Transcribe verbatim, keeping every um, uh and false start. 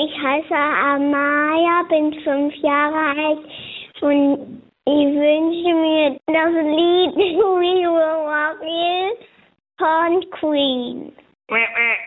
ich heiße Amaya, bin fünf Jahre alt und ich wünsche mir das Lied We Will Rock You von Queen.